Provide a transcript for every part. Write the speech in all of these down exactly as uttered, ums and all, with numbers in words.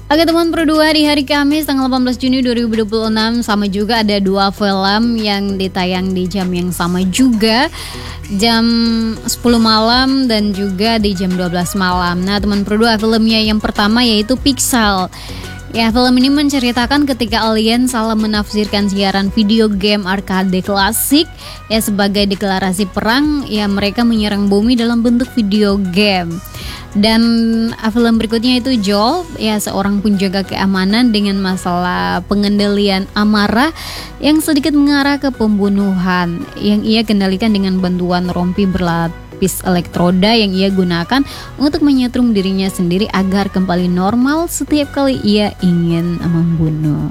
Oke teman Pro dua, di hari Kamis tanggal delapan belas Juni dua ribu dua puluh enam sama juga ada dua film yang ditayang di jam yang sama juga, jam sepuluh malam dan juga di jam dua belas malam. Nah teman Pro dua, filmnya yang pertama yaitu Pixel. Ya, film ini menceritakan ketika alien salah menafsirkan siaran video game arcade klasik ya sebagai deklarasi perang, ya mereka menyerang bumi dalam bentuk video game. Dan uh, film berikutnya itu Joel, ya seorang penjaga keamanan dengan masalah pengendalian amarah yang sedikit mengarah ke pembunuhan yang ia kendalikan dengan bantuan rompi berlapis elektroda yang ia gunakan untuk menyetrum dirinya sendiri agar kembali normal setiap kali ia ingin membunuh.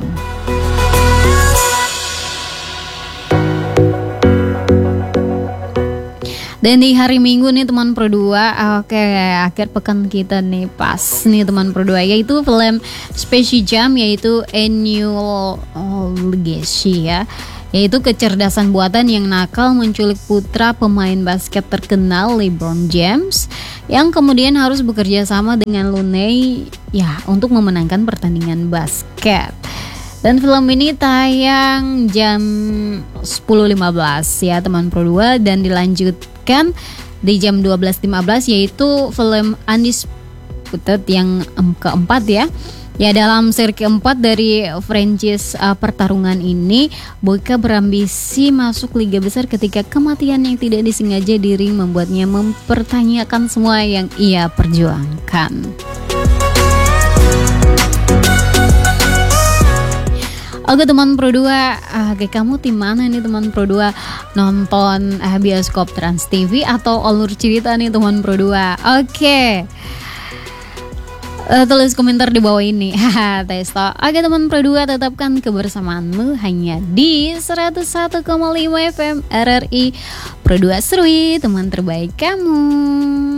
Dan di hari Minggu nih teman Pro dua, oke akhir pekan kita nih pas nih teman Pro dua, yaitu film Space Jam, yaitu A New Legacy ya, yaitu kecerdasan buatan yang nakal menculik putra pemain basket terkenal LeBron James yang kemudian harus bekerja sama dengan Looney ya untuk memenangkan pertandingan basket. Dan film ini tayang jam sepuluh lima belas ya teman Pro dua, dan dilanjutkan di jam dua belas lima belas yaitu film Undisputed yang keempat ya. Ya, dalam seri keempat dari franchise uh, pertarungan ini, Boyka berambisi masuk liga besar ketika kematian yang tidak disengaja di ring membuatnya mempertanyakan semua yang ia perjuangkan. Oke teman Pro dua, oke kamu tim mana nih teman Pro dua? Nonton uh, bioskop Trans T V atau alur cerita nih teman Pro dua? Oke, uh, tulis komentar di bawah ini. Haha, Testo. Oke teman Pro dua, tetapkan kebersamaanmu hanya di seratus satu koma lima F M R R I Pro dua Serui, teman terbaik kamu.